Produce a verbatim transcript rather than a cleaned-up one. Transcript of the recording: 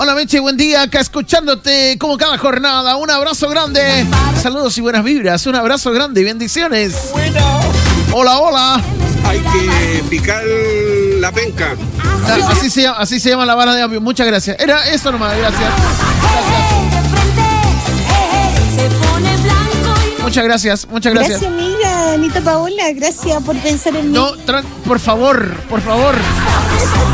Hola Meche, buen día, acá escuchándote como cada jornada. Un abrazo grande. Saludos y buenas vibras. Un abrazo grande y bendiciones. Hola, hola. Hay que picar la penca. Ah, así, se llama, así se llama la vara de apio. Muchas gracias. Era eso nomás, gracias. Muchas gracias, muchas gracias. Gracias, amiga Anita Paola. Gracias por pensar en mí. No, tra- por favor, por favor.